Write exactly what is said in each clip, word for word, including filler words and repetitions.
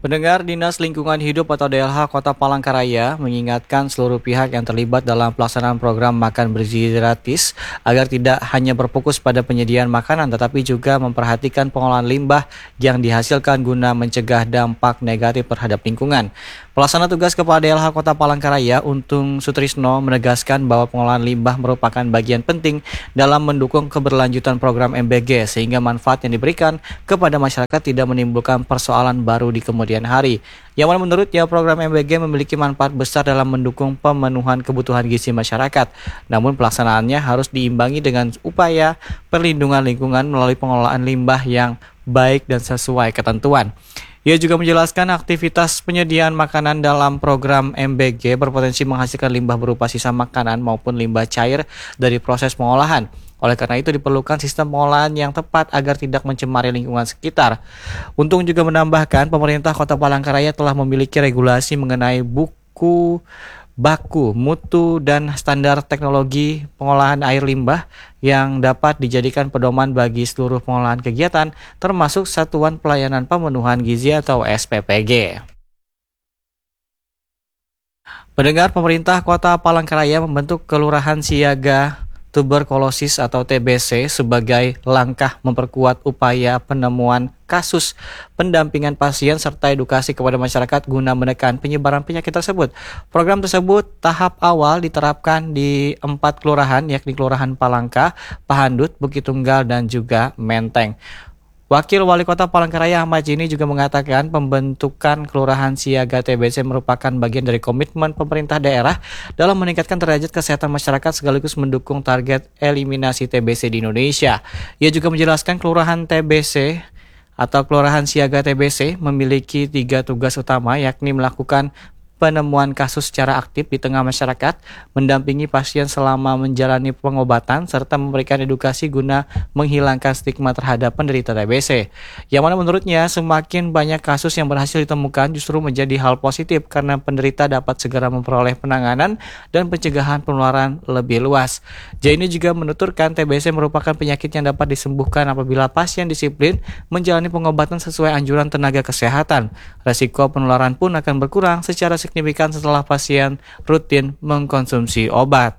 Pendengar, Dinas Lingkungan Hidup atau D L H Kota Palangkaraya mengingatkan seluruh pihak yang terlibat dalam pelaksanaan program makan bergizi gratis agar tidak hanya berfokus pada penyediaan makanan tetapi juga memperhatikan pengolahan limbah yang dihasilkan guna mencegah dampak negatif terhadap lingkungan. Pelaksana tugas Kepala D L H Kota Palangkaraya, Untung Sutrisno, menegaskan bahwa pengolahan limbah merupakan bagian penting dalam mendukung keberlanjutan program M B G sehingga manfaat yang diberikan kepada masyarakat tidak menimbulkan persoalan baru di kemudian hari. Yang mana menurutnya program M B G memiliki manfaat besar dalam mendukung pemenuhan kebutuhan gizi masyarakat. Namun pelaksanaannya harus diimbangi dengan upaya perlindungan lingkungan melalui pengelolaan limbah yang baik dan sesuai ketentuan. Ia juga menjelaskan aktivitas penyediaan makanan dalam program M B G berpotensi menghasilkan limbah berupa sisa makanan maupun limbah cair dari proses pengolahan. Oleh karena itu diperlukan sistem pengolahan yang tepat agar tidak mencemari lingkungan sekitar. Untung juga menambahkan pemerintah Kota Palangkaraya telah memiliki regulasi mengenai buku baku, mutu, dan standar teknologi pengolahan air limbah yang dapat dijadikan pedoman bagi seluruh pengolahan kegiatan termasuk Satuan Pelayanan Pemenuhan Gizi atau S P P G. Pendengar, pemerintah Kota Palangkaraya membentuk Kelurahan Siaga Tuberkulosis atau T B C sebagai langkah memperkuat upaya penemuan kasus, pendampingan pasien, serta edukasi kepada masyarakat guna menekan penyebaran penyakit tersebut. Program tersebut tahap awal diterapkan di empat kelurahan, yakni Kelurahan Palangka, Pahandut, Bukit Tunggal, dan juga Menteng. Wakil Wali Kota Palangkaraya Ahmad Jini juga mengatakan pembentukan Kelurahan Siaga T B C merupakan bagian dari komitmen pemerintah daerah dalam meningkatkan derajat kesehatan masyarakat sekaligus mendukung target eliminasi T B C di Indonesia. Ia juga menjelaskan Kelurahan T B C atau Kelurahan Siaga T B C memiliki tiga tugas utama, yakni melakukan penemuan kasus secara aktif di tengah masyarakat, mendampingi pasien selama menjalani pengobatan, serta memberikan edukasi guna menghilangkan stigma terhadap penderita T B C. Yang mana menurutnya semakin banyak kasus yang berhasil ditemukan justru menjadi hal positif karena penderita dapat segera memperoleh penanganan dan pencegahan penularan lebih luas. Jaini juga menuturkan T B C merupakan penyakit yang dapat disembuhkan apabila pasien disiplin menjalani pengobatan sesuai anjuran tenaga kesehatan. Resiko penularan pun akan berkurang secara signifikan setelah pasien rutin mengkonsumsi obat.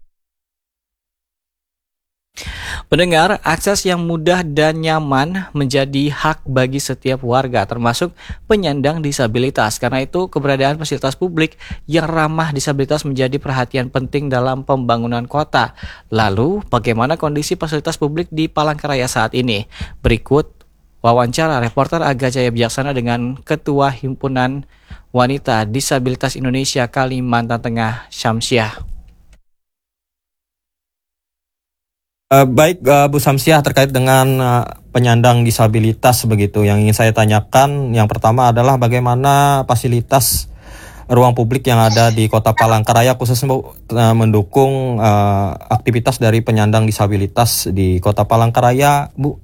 Pendengar, akses yang mudah dan nyaman menjadi hak bagi setiap warga, termasuk penyandang disabilitas. Karena itu, keberadaan fasilitas publik yang ramah disabilitas menjadi perhatian penting dalam pembangunan kota. Lalu, bagaimana kondisi fasilitas publik di Palangkaraya saat ini? Berikut wawancara reporter Aga Jaya Bijaksana dengan Ketua Himpunan Wanita Disabilitas Indonesia Kalimantan Tengah, Syamsiah. Uh, baik uh, Bu Syamsiah, terkait dengan uh, penyandang disabilitas begitu, yang ingin saya tanyakan yang pertama adalah bagaimana fasilitas ruang publik yang ada di Kota Palangkaraya khususnya uh, mendukung uh, aktivitas dari penyandang disabilitas di Kota Palangkaraya, Bu?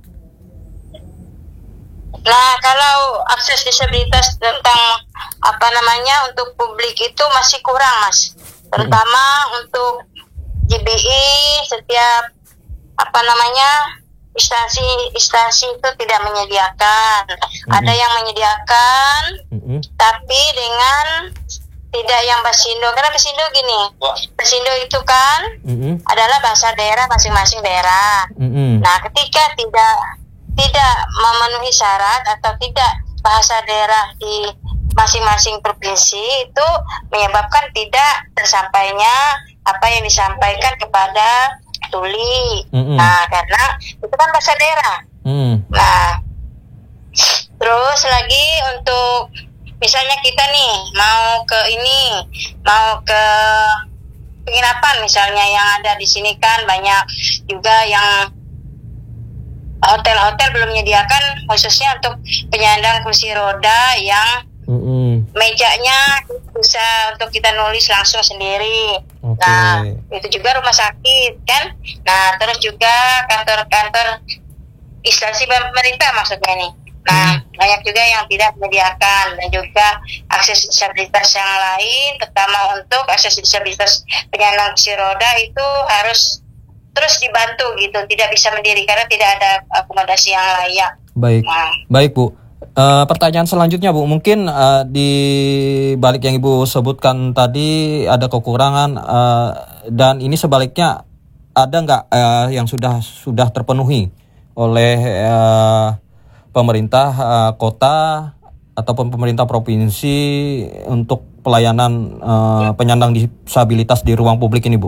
Nah, kalau akses disabilitas tentang apa namanya untuk publik itu masih kurang, Mas. Terutama hmm. untuk J B I, setiap apa namanya instansi-instansi itu tidak menyediakan. Hmm. Ada yang menyediakan, hmm. tapi dengan tidak yang Basindo. Karena Basindo gini, Basindo itu kan hmm. adalah bahasa daerah masing-masing daerah. Hmm. Nah, ketika tidak tidak memenuhi syarat atau tidak bahasa daerah di masing-masing provinsi, itu menyebabkan tidak tersampainya apa yang disampaikan kepada tuli. Mm-hmm. Nah, karena itu kan bahasa daerah. Mm. Nah, terus lagi untuk misalnya kita nih mau ke ini, mau ke penginapan misalnya yang ada di sini kan banyak juga yang hotel-hotel belum menyediakan khususnya untuk penyandang kursi roda yang mm-hmm. mejanya bisa untuk kita nulis langsung sendiri. Okay. Nah, itu juga rumah sakit kan. Nah, terus juga kantor-kantor instansi pemerintah maksudnya nih. Nah, mm. banyak juga yang tidak menyediakan, dan juga akses disabilitas yang lain, terutama untuk akses disabilitas penyandang kursi roda itu harus terus dibantu gitu, tidak bisa mendiri karena tidak ada akomodasi yang layak. Baik, nah. baik Bu. Eh, pertanyaan selanjutnya Bu, mungkin eh, di balik yang Ibu sebutkan tadi ada kekurangan eh, dan ini sebaliknya ada nggak eh, yang sudah sudah terpenuhi oleh eh, pemerintah eh, kota ataupun pemerintah provinsi untuk pelayanan eh, penyandang disabilitas di ruang publik ini Bu?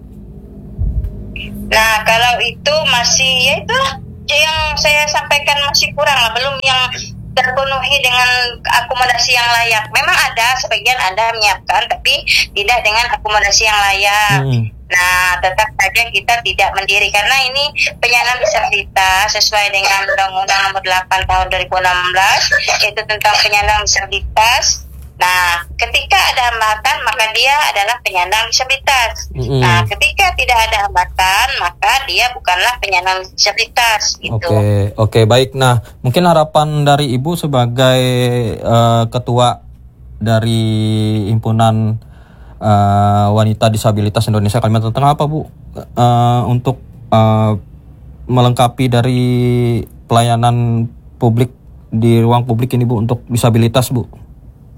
Nah, kalau itu masih ya itulah yang saya sampaikan, masih kurang lah, belum yang terpenuhi dengan akomodasi yang layak. Memang ada sebagian ada menyiapkan, tapi tidak dengan akomodasi yang layak. Hmm. Nah, tetap saja kita tidak mendiri karena ini penyandang disabilitas sesuai dengan Undang-Undang Nomor delapan Tahun dua ribu enam belas, yaitu tentang penyandang disabilitas. Nah, ketika ada hambatan maka dia adalah penyandang disabilitas. Mm-hmm. Nah, ketika tidak ada hambatan maka dia bukanlah penyandang disabilitas. Gitu. Oke, oke, baik. Nah, mungkin harapan dari Ibu sebagai uh, ketua dari himpunan uh, wanita disabilitas Indonesia Kalimantan Tengah apa Bu? Uh, untuk uh, melengkapi dari pelayanan publik di ruang publik ini Bu untuk disabilitas Bu.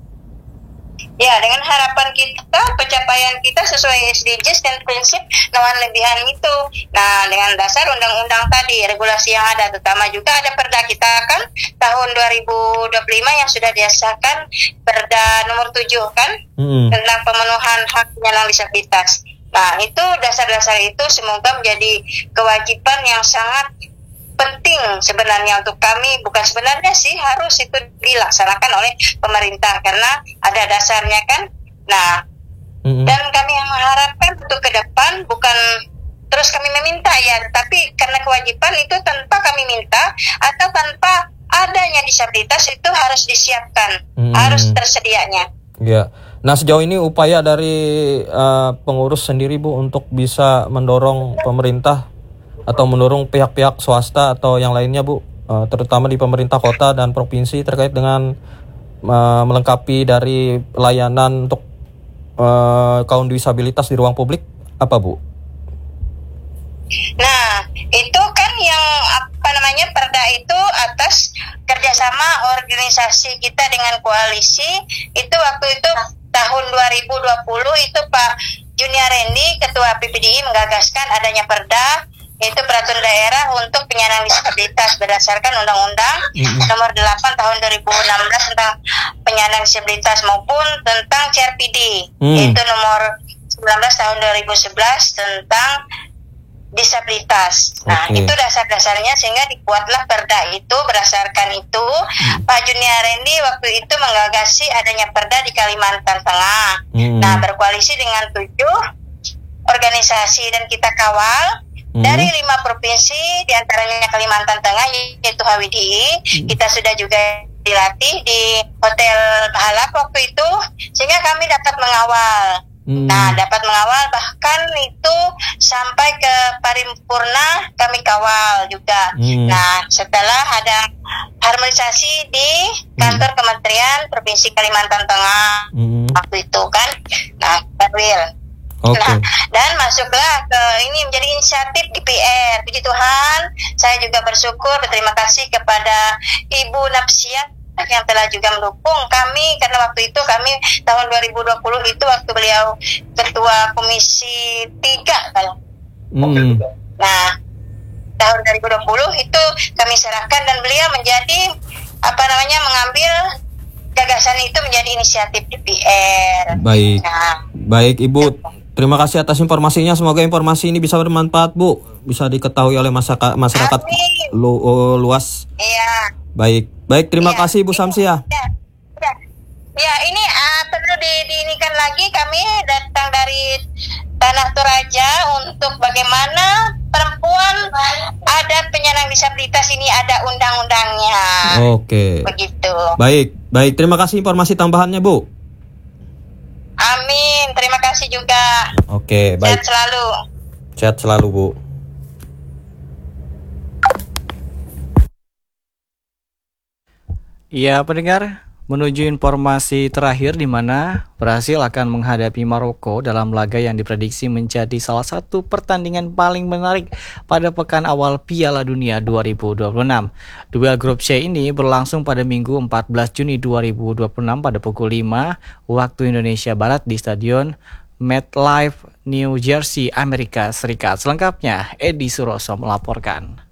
Ya, dengan harapan kita, pencapaian kita sesuai S D Gs dan prinsip lawan lebihan itu. Nah, dengan dasar undang-undang tadi, regulasi yang ada, terutama juga ada perda kita kan tahun dua ribu dua puluh lima yang sudah disahkan, perda nomor tujuh kan, hmm. tentang pemenuhan hak penyandang disabilitas. Nah, itu dasar-dasar itu semoga menjadi kewajiban yang sangat penting sebenarnya untuk kami, bukan sebenarnya sih, harus itu dilaksanakan oleh pemerintah karena ada dasarnya kan. Nah, mm-hmm. dan kami yang mengharapkan untuk ke depan bukan terus kami meminta ya, tapi karena kewajiban itu tanpa kami minta atau tanpa adanya disabilitas itu harus disiapkan, mm-hmm. harus tersedianya. Ya. Nah, sejauh ini upaya dari uh, pengurus sendiri Bu untuk bisa mendorong pemerintah atau mendorong pihak-pihak swasta atau yang lainnya Bu, uh, terutama di pemerintah kota dan provinsi terkait dengan uh, melengkapi dari layanan untuk uh, kaum disabilitas di ruang publik apa Bu? Nah, itu kan yang apa namanya perda itu atas kerjasama organisasi kita dengan koalisi itu waktu itu tahun dua ribu dua puluh itu Pak Junior Randy Ketua P P D I menggagaskan adanya perda, yaitu peraturan daerah untuk penyandang disabilitas berdasarkan Undang-Undang mm-hmm. Nomor delapan Tahun dua ribu enam belas tentang penyandang disabilitas maupun tentang C R P D, mm. yaitu Nomor sembilan belas Tahun dua ribu sebelas tentang disabilitas. Nah, okay. itu dasar-dasarnya sehingga dibuatlah perda itu. Berdasarkan itu, mm. Pak Junior Randy waktu itu menggagasi adanya perda di Kalimantan Tengah. Mm. Nah, berkoalisi dengan tujuh organisasi dan kita kawal Hmm. dari lima provinsi, diantaranya Kalimantan Tengah yaitu H W D I. Hmm. Kita sudah juga dilatih di Hotel Pahala waktu itu, sehingga kami dapat mengawal. Hmm. Nah, dapat mengawal bahkan itu sampai ke paripurna kami kawal juga. Hmm. Nah, setelah ada harmonisasi di kantor hmm. Kementerian Provinsi Kalimantan Tengah hmm. waktu itu kan. Nah, Darwil. Okay. Nah, dan masuklah ke ini menjadi inisiatif D P R. Puji Tuhan, saya juga bersyukur, berterima kasih kepada Ibu Napsia yang telah juga mendukung kami, karena waktu itu kami tahun dua ribu dua puluh itu waktu beliau ketua komisi tiga kalau. Mm. Nah, tahun dua ribu dua puluh itu kami serahkan dan beliau menjadi apa namanya mengambil gagasan itu menjadi inisiatif D P R. Baik. Nah, baik Ibu. Terima kasih atas informasinya. Semoga informasi ini bisa bermanfaat, Bu. Bisa diketahui oleh masyarakat, masyarakat lu, uh, luas. Iya. Baik. Baik, terima iya. kasih Bu Samsiah. Ya, ya. ya ini uh, perlu di, diinikan lagi, kami datang dari Tanah Toraja untuk bagaimana perempuan ada penyandang disabilitas ini ada undang-undangnya. Oke. Begitu. Baik, baik. Terima kasih informasi tambahannya, Bu. Amin, terima kasih juga. Oke, baik. Sehat selalu. Sehat selalu, Bu. Ya, pendengar, Menuju informasi terakhir di mana Brasil akan menghadapi Maroko dalam laga yang diprediksi menjadi salah satu pertandingan paling menarik pada pekan awal Piala Dunia dua ribu dua puluh enam. Duel grup C ini berlangsung pada Minggu empat belas Juni dua ribu dua puluh enam pada pukul lima waktu Indonesia Barat di Stadion MetLife, New Jersey, Amerika Serikat. Selengkapnya, Edi Suroso melaporkan.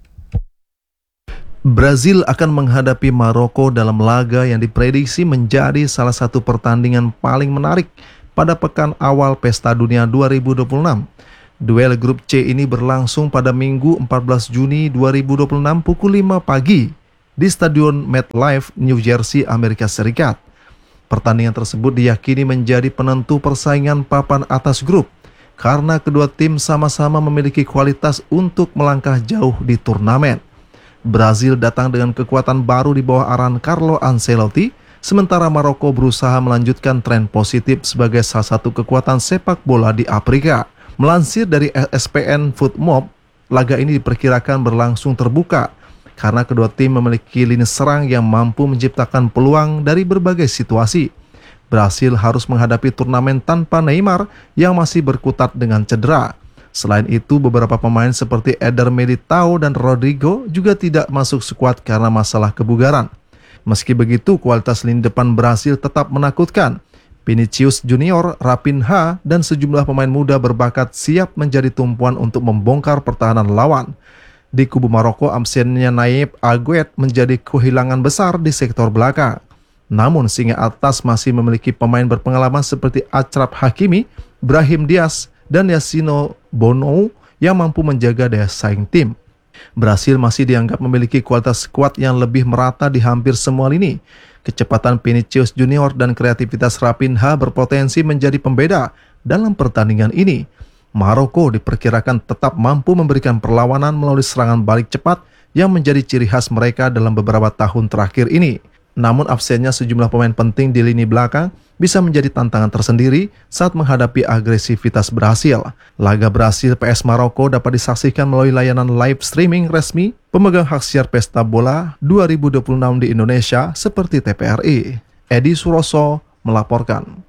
Brazil akan menghadapi Maroko dalam laga yang diprediksi menjadi salah satu pertandingan paling menarik pada pekan awal Pesta Dunia dua ribu dua puluh enam. Duel grup C ini berlangsung pada Minggu empat belas Juni dua ribu dua puluh enam pukul lima pagi di Stadion MetLife, New Jersey, Amerika Serikat. Pertandingan tersebut diyakini menjadi penentu persaingan papan atas grup karena kedua tim sama-sama memiliki kualitas untuk melangkah jauh di turnamen. Brazil datang dengan kekuatan baru di bawah arahan Carlo Ancelotti, sementara Maroko berusaha melanjutkan tren positif sebagai salah satu kekuatan sepak bola di Afrika. Melansir dari E S P N Footmob, laga ini diperkirakan berlangsung terbuka karena kedua tim memiliki lini serang yang mampu menciptakan peluang dari berbagai situasi. Brasil harus menghadapi turnamen tanpa Neymar yang masih berkutat dengan cedera. Selain itu, beberapa pemain seperti Eder Militao dan Rodrigo juga tidak masuk skuad karena masalah kebugaran. Meski begitu, kualitas lini depan Brasil tetap menakutkan. Vinicius Junior, Raphinha, dan sejumlah pemain muda berbakat siap menjadi tumpuan untuk membongkar pertahanan lawan. Di kubu Maroko, absennya Naib Aguet menjadi kehilangan besar di sektor belakang. Namun, singa atas masih memiliki pemain berpengalaman seperti Achraf Hakimi, Brahim Diaz, dan Yassine Bounou yang mampu menjaga daya saing tim. Brasil masih dianggap memiliki kualitas skuad yang lebih merata di hampir semua lini. Kecepatan Vinicius Junior dan kreativitas Raphinha berpotensi menjadi pembeda dalam pertandingan ini. Maroko diperkirakan tetap mampu memberikan perlawanan melalui serangan balik cepat yang menjadi ciri khas mereka dalam beberapa tahun terakhir ini. Namun absennya sejumlah pemain penting di lini belakang bisa menjadi tantangan tersendiri saat menghadapi agresivitas Brasil. Laga Brasil P S Maroko dapat disaksikan melalui layanan live streaming resmi pemegang hak siar Pesta Bola dua ribu dua puluh enam di Indonesia seperti T V R I. Edi Suroso melaporkan.